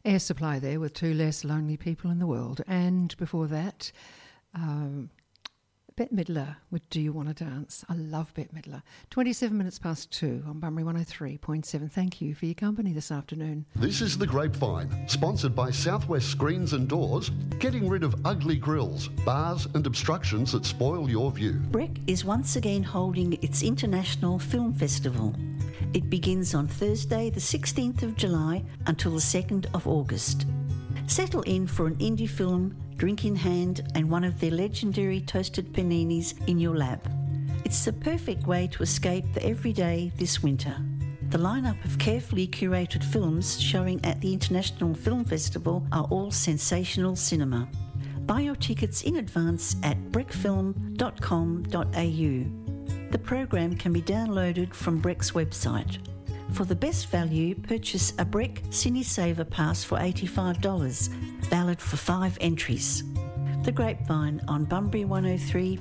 Air Supply there with Two Less Lonely People in the World. And before that, Bette Midler with Do You Want to Dance? I love Bette Midler. 27 minutes past 2 on Bunbury 103.7. Thank you for your company this afternoon. This is The Grapevine, sponsored by Southwest Screens and Doors, getting rid of ugly grills, bars and obstructions that spoil your view. BREC is once again holding its International Film Festival. It begins on Thursday the 16th of July until the 2nd of August. Settle in for an indie film, drink in hand, and one of their legendary toasted paninis in your lap. It's the perfect way to escape the everyday this winter. The lineup of carefully curated films showing at the International Film Festival are all sensational cinema. Buy your tickets in advance at brecfilm.com.au. The program can be downloaded from BREC's website. For the best value, purchase a BREC Cine Saver Pass for $85, valid for 5 entries. The Grapevine on Bunbury 103.7